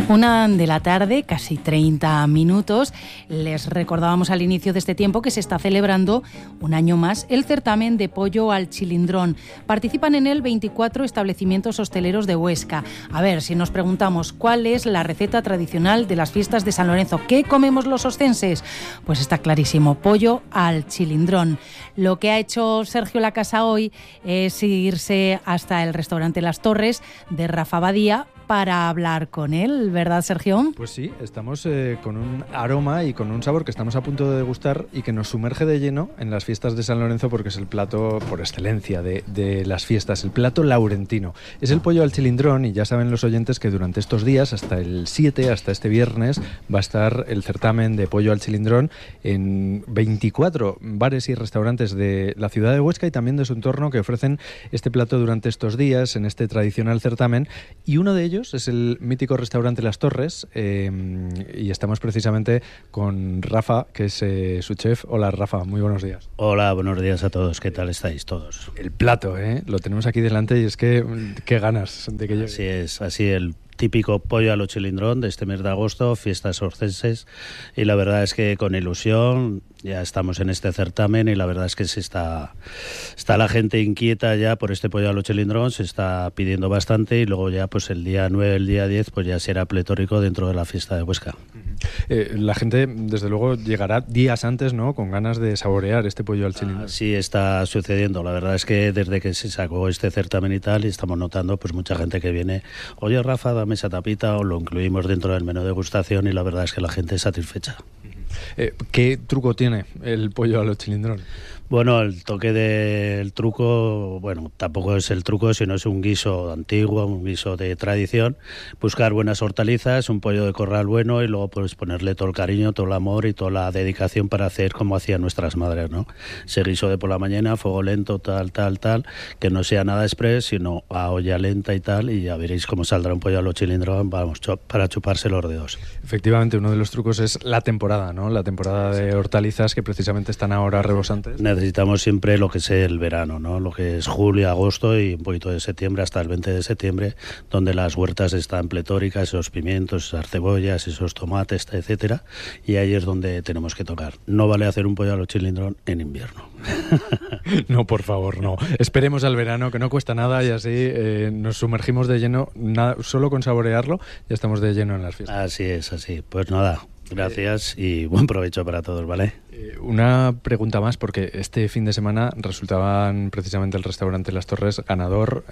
1:00 PM, casi 30 minutos. Les recordábamos al inicio de este tiempo que se está celebrando un año más el certamen de pollo al chilindrón. Participan en él 24 establecimientos hosteleros de Huesca. A ver, si nos preguntamos cuál es la receta tradicional de las fiestas de San Lorenzo, ¿qué comemos los oscenses? Pues está clarísimo, pollo al chilindrón. Lo que ha hecho Sergio Lacasa hoy es irse hasta el restaurante Las Torres de Rafa Badía para hablar con él, ¿verdad, Sergio? Pues sí, estamos con un aroma y con un sabor que estamos a punto de degustar y que nos sumerge de lleno en las fiestas de San Lorenzo, porque es el plato por excelencia de las fiestas, el plato laurentino. Es el pollo al chilindrón y ya saben los oyentes que durante estos días, hasta el 7, hasta este viernes, va a estar el certamen de pollo al chilindrón en 24 bares y restaurantes de la ciudad de Huesca y también de su entorno que ofrecen este plato durante estos días en este tradicional certamen, y uno de ellos es el mítico restaurante Las Torres, y estamos precisamente con Rafa, que es su chef. Hola, Rafa, muy buenos días. Hola, buenos días a todos. ¿Qué tal estáis todos? El plato, lo tenemos aquí delante y es que qué ganas de que llegue. Así es, así el típico pollo a lo chilindrón de este mes de agosto, fiestas oscenses, y la verdad es que con ilusión ya estamos en este certamen y la verdad es que está la gente inquieta ya por este pollo a lo chilindrón, se está pidiendo bastante y luego ya pues el día 9, el día 10 pues ya será pletórico dentro de la fiesta de Huesca. La gente desde luego llegará días antes, ¿no?, con ganas de saborear este pollo al chilindrón. Sí, está sucediendo, la verdad es que desde que se sacó este certamen y tal, y estamos notando pues mucha gente que viene, oye Rafa, dame esa tapita, o lo incluimos dentro del menú de degustación y la verdad es que la gente es satisfecha. ¿Qué truco tiene el pollo a lo chilindrón? Bueno, el toque del truco, bueno, tampoco es el truco, sino es un guiso antiguo, un guiso de tradición. Buscar buenas hortalizas, un pollo de corral bueno y luego pues ponerle todo el cariño, todo el amor y toda la dedicación para hacer como hacían nuestras madres, ¿no? Ese guiso de por la mañana, fuego lento, tal, que no sea nada express, sino a olla lenta y tal, y ya veréis cómo saldrá un pollo a lo chilindrón, vamos, para chuparse los dedos. Efectivamente, uno de los trucos es la temporada, ¿no? La temporada de hortalizas que precisamente están ahora rebosantes. Necesitamos siempre lo que es el verano, ¿no? Lo que es julio, agosto y un poquito de septiembre hasta el 20 de septiembre, donde las huertas están pletóricas, esos pimientos, esas cebollas, esos tomates, etcétera, y ahí es donde tenemos que tocar. No vale hacer un pollo a lo chilindrón en invierno. No, por favor, no. Esperemos al verano, que no cuesta nada, y así nos sumergimos de lleno, solo con saborearlo ya estamos de lleno en las fiestas. Así es, así. Pues nada, gracias y buen provecho para todos, ¿vale? Una pregunta más, porque este fin de semana resultaban precisamente el restaurante Las Torres ganador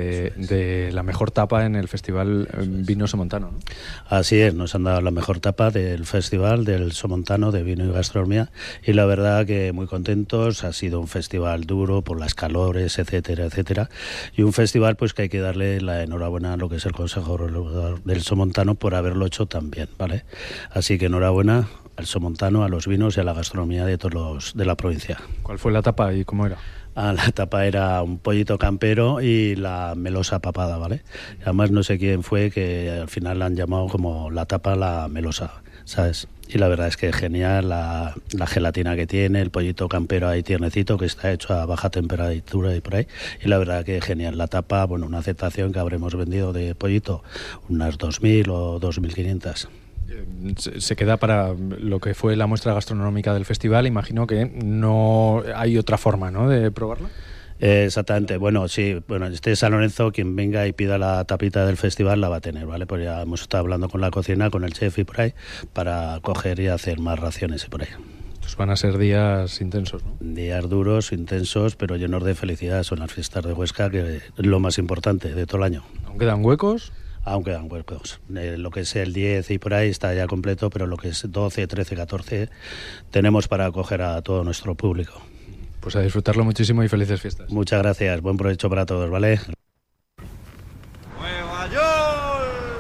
de la mejor tapa en el Festival Vino Somontano, ¿no? Así es, nos han dado la mejor tapa del Festival del Somontano de Vino y Gastronomía y la verdad que muy contentos. Ha sido un festival duro por las calores, etcétera, y un festival pues que hay que darle la enhorabuena a lo que es el Consejo del Somontano por haberlo hecho tan bien, ¿vale? Así que enhorabuena al Somontano, a los vinos y a la gastronomía de todos los de la provincia. ¿Cuál fue la tapa y cómo era? La tapa era un pollito campero y la melosa papada, ¿vale? Además no sé quién fue que al final la han llamado como la tapa la melosa, ¿sabes? Y la verdad es que genial la gelatina que tiene, el pollito campero ahí tiernecito que está hecho a baja temperatura y por ahí. Y la verdad que genial la tapa, bueno, una aceptación que habremos vendido de pollito unas 2.000 o 2.500. Se queda para lo que fue la muestra gastronómica del festival. Imagino que no hay otra forma, ¿no?, de probarla. Exactamente, bueno, sí, este San Lorenzo, quien venga y pida la tapita del festival la va a tener, ¿vale? Pues ya hemos estado hablando con la cocina, con el chef y por ahí, para coger y hacer más raciones y por ahí. Pues van a ser días intensos, ¿no? Días duros, intensos, pero llenos de felicidad. Son las fiestas de Huesca, que es lo más importante de todo el año. ¿Aún quedan huecos? Aún quedan huecos. Lo que es el 10 y por ahí está ya completo, pero lo que es 12, 13, 14 tenemos para acoger a todo nuestro público. Pues a disfrutarlo muchísimo y felices fiestas. Muchas gracias, buen provecho para todos, ¿vale?